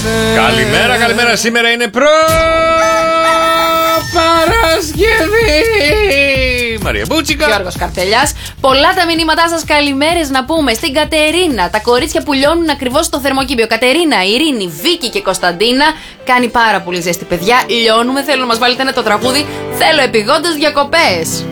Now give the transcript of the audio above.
Καλημέρα, καλημέρα. Σήμερα είναι Παρασκευή. Μαρία Μπούτσικα. Γιώργος Καρτελιάς. Πολλά τα μηνύματά σας. Καλημέρες να πούμε στην Κατερίνα. Τα κορίτσια που λιώνουν ακριβώς στο θερμοκήπιο. Κατερίνα, Ειρήνη, Βίκη και Κωνσταντίνα. Κάνει πάρα πολύ ζέστη, παιδιά. Λιώνουμε. Θέλω να μας βάλετε το τραγούδι. Θέλω επειγόντως διακοπές.